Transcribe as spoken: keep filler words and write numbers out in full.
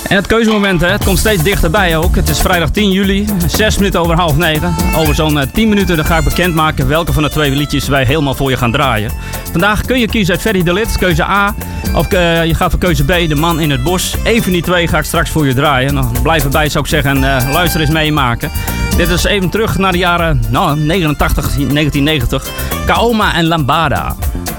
En het keuzemoment, hè, het komt steeds dichterbij ook. Het is vrijdag tien juli, zes minuten over half negen. Over zo'n uh, tien minuten dan ga ik bekendmaken welke van de twee liedjes wij helemaal voor je gaan draaien. Vandaag kun je kiezen uit Ferry de Lid, keuze A. Of uh, je gaat voor keuze B, De Man in het Bos. Eén van die twee ga ik straks voor je draaien. Nou, blijf erbij, zou ik zeggen, uh, luister eens meemaken. Dit is even terug naar de jaren nou, negenentachtig, negentien negentig. Kaoma en Lambada.